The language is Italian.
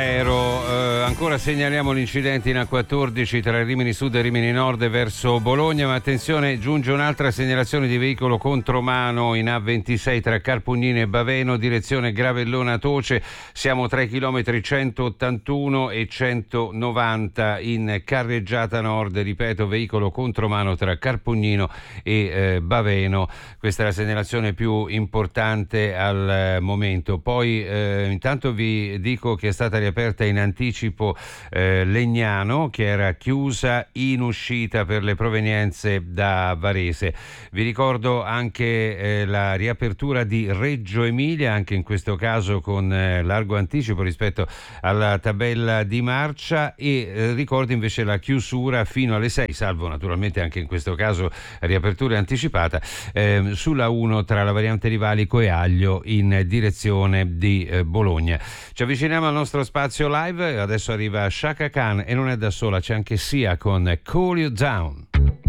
Ancora segnaliamo l'incidente in A14 tra Rimini Sud e Rimini Nord verso Bologna, ma attenzione, giunge un'altra segnalazione di veicolo contromano in A26 tra Carpugnini e Baveno, direzione Gravellona Toce. Siamo tra i chilometri 181 e 190 in carreggiata nord, ripeto, veicolo contromano tra Carpugnino e Baveno. Questa è la segnalazione più importante al momento. Poi intanto vi dico che è stata riaperta in anticipo Legnano, che era chiusa in uscita per le provenienze da Varese. Vi ricordo anche la riapertura di Reggio Emilia, anche in questo caso con largo anticipo rispetto alla tabella di marcia, e ricordo invece la chiusura fino alle 6, salvo naturalmente anche in questo caso riapertura anticipata, sulla 1 tra la variante di Valico e Aglio in direzione di Bologna. Ci avviciniamo al nostro spazio live, adesso arriva Chaka Khan e non è da sola, c'è anche Sia con Cool You Down.